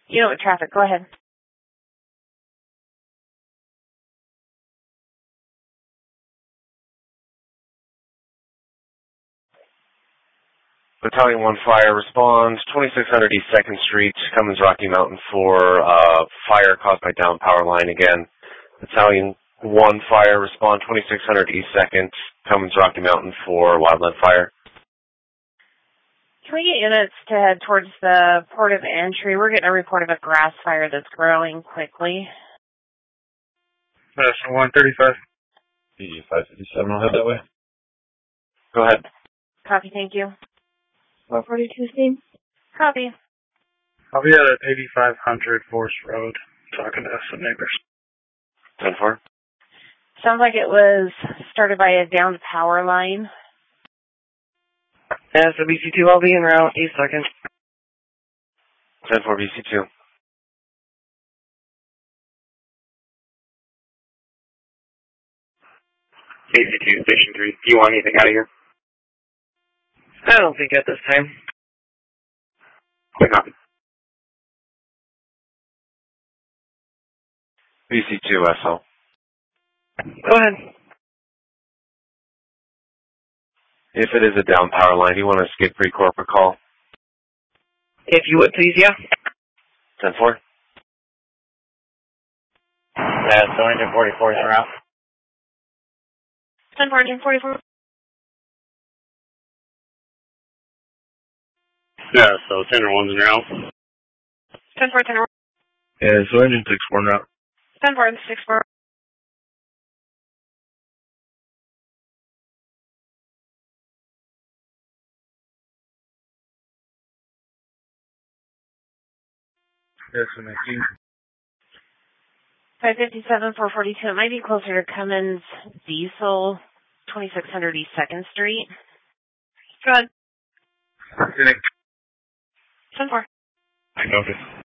You know what traffic, go ahead. Battalion 1 Fire responds, 2600 East 2nd Street, Cummins Rocky Mountain for fire caused by down power line again. Battalion 1 Fire respond, 2600 East 2nd, Cummins Rocky Mountain for wildland fire. Can we get units to head towards the port of entry? We're getting a report of a grass fire that's growing quickly. That's 135. 557 will head that way. Go ahead. Copy, thank you. 442 Steve. Copy. I'll be at 8500 Forest Road talking to some neighbors. 10-4. Sounds like it was started by a downed power line. Yeah, so BC2, I'll be en route, East 2nd. 10-4 BC2. BC2, Station 3. Do you want anything out of here? I don't think at this time. Quick copy. BC2 SL. Go ahead. If it is a down power line, do you want to skip pre-corporate call? If you would, please, yeah. 10-4. Yeah, so engine 44 is en route. 10-4, engine 44. Yeah, so Center 1's en route. 10-4, 10-4. Yeah, so engine 64 now. 10-4, 6-4. Yes, and 557, 442. It might be closer to Cummins Diesel, 2600 East 2nd Street. Go ahead. 10-4. I noticed.